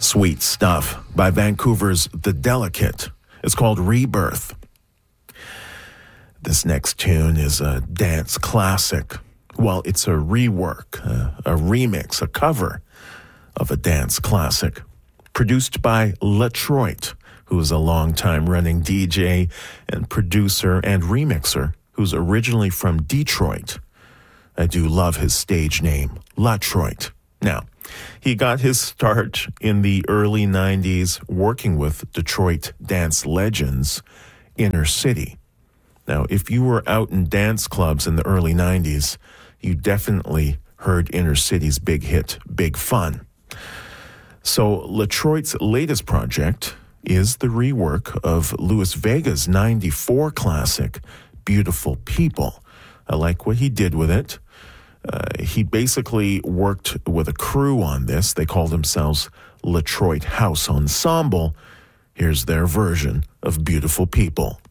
Sweet stuff by Vancouver's The Delicate. It's called Rebirth. This next tune is a dance classic. Well, it's a rework, a remix, a cover of a dance classic. Produced by Latroit, who is a long-time running DJ and producer and remixer who's originally from Detroit. I do love his stage name, Latroit. Now, he got his start in the early 90s working with Detroit dance legends, Inner City. Now, if you were out in dance clubs in the early 90s, you definitely heard Inner City's big hit, Big Fun. So Latroit's latest project is the rework of Louis Vega's 94 classic, Beautiful People. I like what he did with it. He basically worked with a crew on this. They called themselves Latroit House Ensemble. Here's their version of Beautiful People.